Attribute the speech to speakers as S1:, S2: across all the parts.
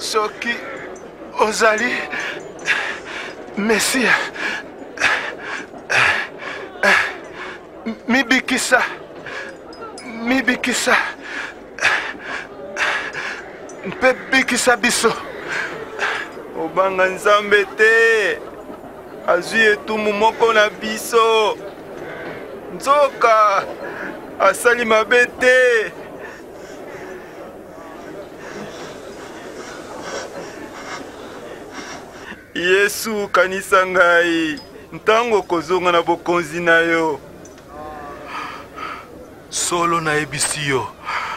S1: Soki ozali Mesia, mibikisa mpe bikisa biso.
S2: Obanga Nzambe te, azwi etumu moko na biso. Nzoka asali mabe te. Yesu kanisa ngai, ntango kozonga na bokonzi na yo.
S1: Solo na ebisi yo,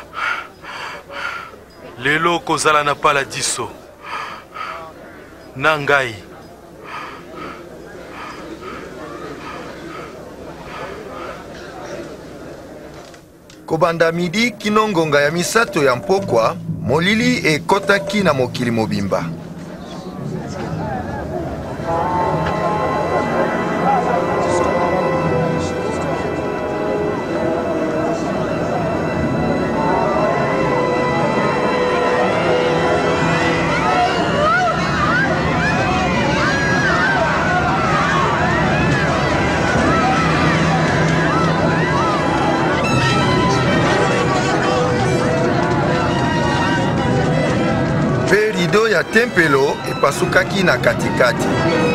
S1: lelo kozala na paladiso na ngai.
S3: Kobanda midi kino ngonga ya misato ya mpokwa, molili ekotaki na mokili mobimba. Rido ya tempelo epasukaki na katikati.